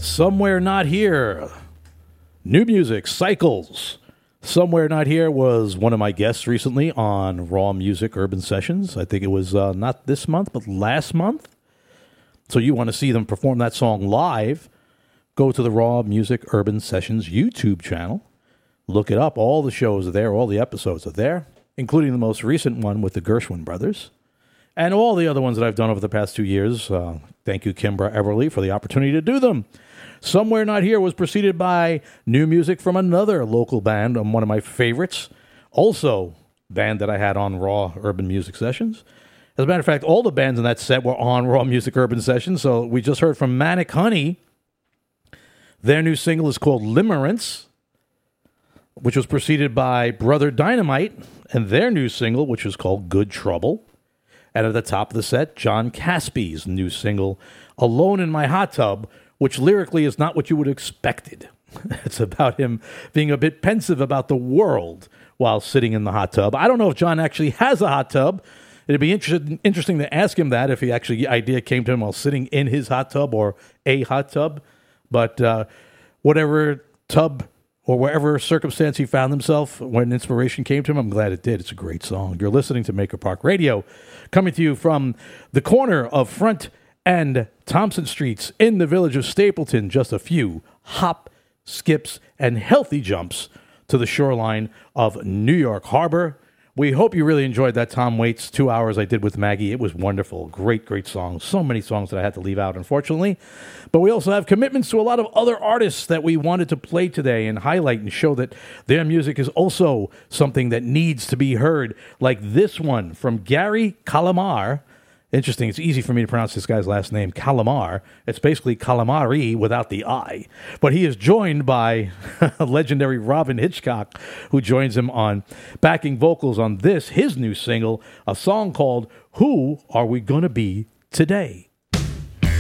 Somewhere Not Here. New music, Cycles. Somewhere Not Here was one of my guests recently on Raw Music Urban Sessions. I think it was not this month, but last month. So you want to see them perform that song live, go to the Raw Music Urban Sessions YouTube channel. Look it up. All the shows are there. All the episodes are there, including the most recent one with the Gershwin brothers. And all the other ones that I've done over the past 2 years. Thank you, Kimbra Everly, for the opportunity to do them. Somewhere Not Here was preceded by new music from another local band, one of my favorites. Also, band that I had on Raw Urban Music Sessions. As a matter of fact, all the bands in that set were on Raw Music Urban Sessions. So we just heard from Manic Honey. Their new single is called Limerence, which was preceded by Brother Dynamite and their new single, which was called Good Trouble. And at the top of the set, John Caspy's new single, Alone in My Hot Tub, which lyrically is not what you would have expected. It's about him being a bit pensive about the world while sitting in the hot tub. I don't know if John actually has a hot tub. It'd be interesting to ask him that if the idea came to him while sitting in his hot tub or a hot tub. But whatever tub or wherever circumstance he found himself when inspiration came to him, I'm glad it did. It's a great song. You're listening to Maker Park Radio, coming to you from the corner of Front and Thompson Streets in the village of Stapleton. Just a few hop, skips, and healthy jumps to the shoreline of New York Harbor. We hope you really enjoyed that Tom Waits 2 hours I did with Maggie. It was wonderful. Great, great songs. So many songs that I had to leave out, unfortunately. But we also have commitments to a lot of other artists that we wanted to play today and highlight and show that their music is also something that needs to be heard, like this one from Gary Calamar. Interesting. It's easy for me to pronounce this guy's last name, Calamar. It's basically calamari without the I. But he is joined by legendary Robin Hitchcock, who joins him on backing vocals on his new single, a song called Who Are We Gonna Be Today?